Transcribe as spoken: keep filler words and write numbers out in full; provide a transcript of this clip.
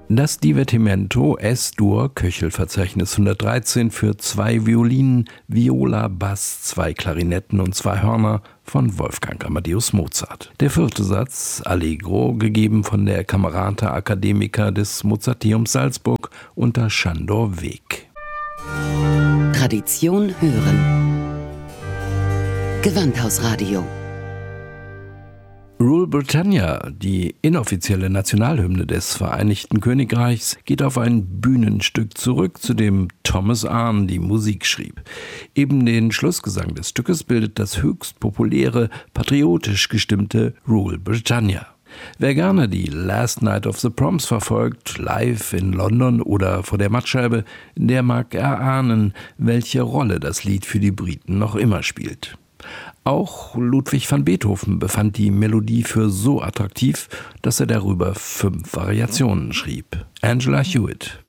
Das Divertimento S-Dur Köchelverzeichnis hundertdreizehn für zwei Violinen, Viola, Bass, zwei Klarinetten und zwei Hörner von Wolfgang Amadeus Mozart. Der vierte Satz, Allegro, gegeben von der Camerata Academica des Mozarteums Salzburg unter Sándor Wék. Tradition hören. Gewandhausradio. Rule Britannia, die inoffizielle Nationalhymne des Vereinigten Königreichs, geht auf ein Bühnenstück zurück, zu dem Thomas Arne die Musik schrieb. Eben den Schlussgesang des Stückes bildet das höchst populäre, patriotisch gestimmte Rule Britannia. Wer gerne die Last Night of the Proms verfolgt, live in London oder vor der Mattscheibe, der mag erahnen, welche Rolle das Lied für die Briten noch immer spielt. Auch Ludwig van Beethoven befand die Melodie für so attraktiv, dass er darüber fünf Variationen schrieb. Angela Hewitt.